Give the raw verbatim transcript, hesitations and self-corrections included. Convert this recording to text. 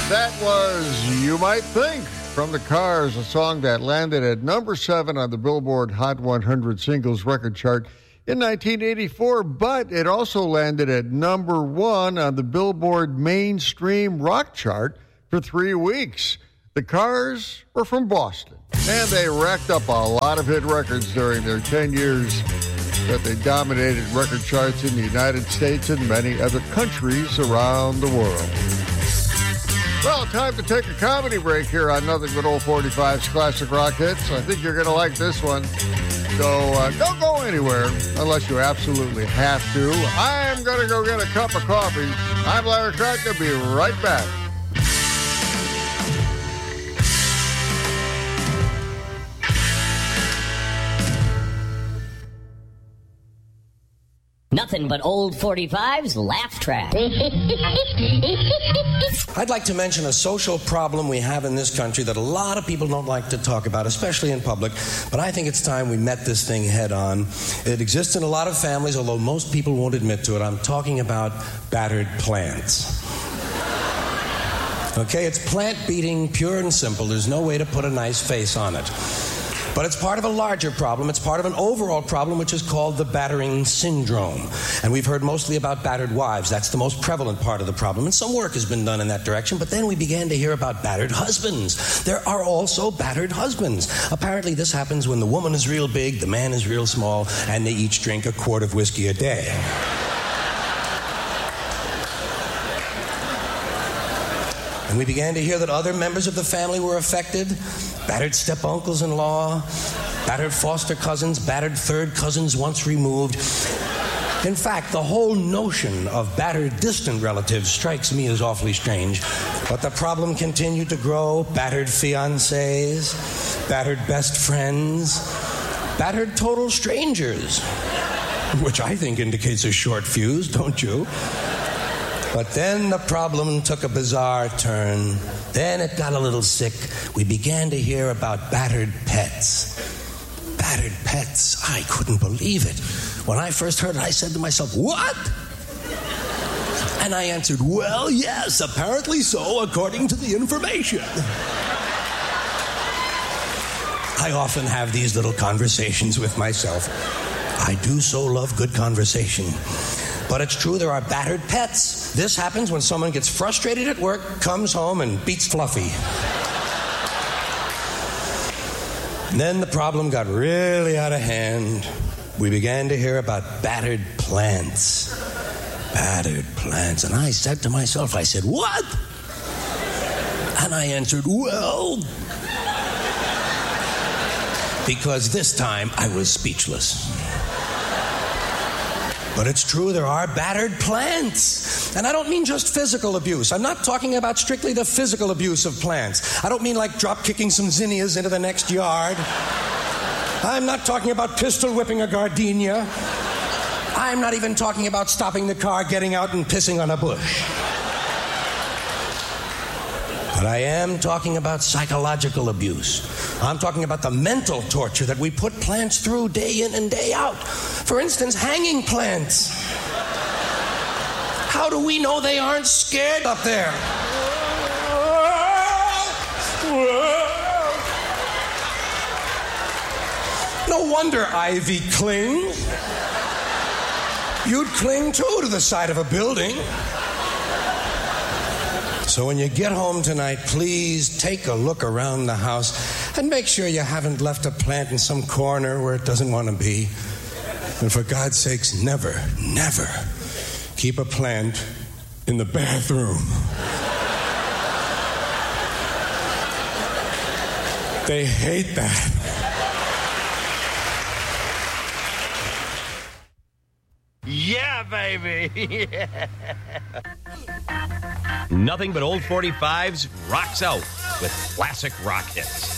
That was You Might Think from The Cars, a song that landed at number seven on the Billboard Hot one hundred Singles Record Chart in nineteen eighty-four, but it also landed at number one on the Billboard Mainstream Rock Chart for three weeks. The Cars were from Boston, and they racked up a lot of hit records during their ten years that they dominated record charts in the United States and many other countries around the world. Well, time to take a comedy break here on Nothing But Old forty-five's Classic Rock Hits. I think you're going to like this one. So uh, don't go anywhere unless you absolutely have to. I'm going to go get a cup of coffee. I'm Larry Clark. I'll be right back. Nothing but old forty-five's laugh track. I'd like to mention a social problem we have in this country that a lot of people don't like to talk about, especially in public, but I think it's time we met this thing head on. It exists in a lot of families, although most people won't admit to it. I'm talking about battered plants. Okay, it's plant beating, pure and simple. There's no way to put a nice face on it. But it's part of a larger problem. It's part of an overall problem which is called the battering syndrome. And we've heard mostly about battered wives. That's the most prevalent part of the problem. And some work has been done in that direction. But then we began to hear about battered husbands. There are also battered husbands. Apparently this happens when the woman is real big, the man is real small, and they each drink a quart of whiskey a day. And we began to hear that other members of the family were affected. Battered step-uncles-in-law, battered foster cousins, battered third cousins once removed. In fact, the whole notion of battered distant relatives strikes me as awfully strange. But the problem continued to grow. Battered fiancés, battered best friends, battered total strangers, which I think indicates a short fuse, don't you? But then the problem took a bizarre turn. Then it got a little sick. We began to hear about battered pets. Battered pets. I couldn't believe it. When I first heard it, I said to myself, what? And I answered, well, yes, apparently so, according to the information. I often have these little conversations with myself. I do so love good conversation. But it's true, there are battered pets. This happens when someone gets frustrated at work, comes home, and beats Fluffy. And then the problem got really out of hand. We began to hear about battered plants. Battered plants. And I said to myself, I said, what? And I answered, well... Because this time I was speechless. But it's true, there are battered plants. And I don't mean just physical abuse. I'm not talking about strictly the physical abuse of plants. I don't mean like drop-kicking some zinnias into the next yard. I'm not talking about pistol whipping a gardenia. I'm not even talking about stopping the car, getting out, and pissing on a bush. But I am talking about psychological abuse. I'm talking about the mental torture that we put plants through day in and day out. For instance, hanging plants. How do we know they aren't scared up there? No wonder ivy clings. You'd cling too to the side of a building. So when you get home tonight, please take a look around the house and make sure you haven't left a plant in some corner where it doesn't want to be. And for God's sakes, never, never keep a plant in the bathroom. They hate that. Yeah, baby. Yeah. Nothing But Old forty-fives rocks out with classic rock hits.